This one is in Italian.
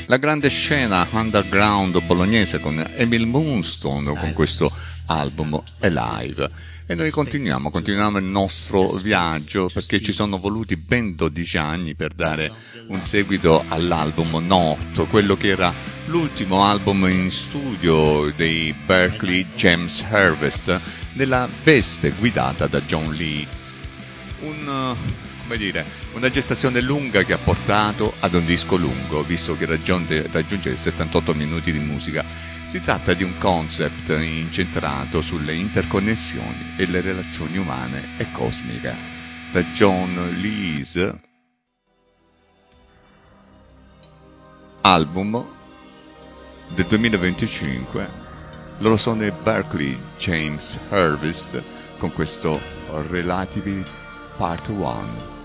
La grande scena underground bolognese con Emil Moonstone con questo album Alive. E noi continuiamo il nostro viaggio perché ci sono voluti ben 12 anni per dare un seguito all'album North, quello che era l'ultimo album in studio dei Berkeley James Harvest, nella veste guidata da John Lee. Una gestazione lunga che ha portato ad un disco lungo, visto che raggiunge 78 minuti di musica. Si tratta di un concept incentrato sulle interconnessioni e le relazioni umane e cosmiche. Da John Lee's album del 2025, loro sono i Berkeley James Harvest con questo Relativity Part 1.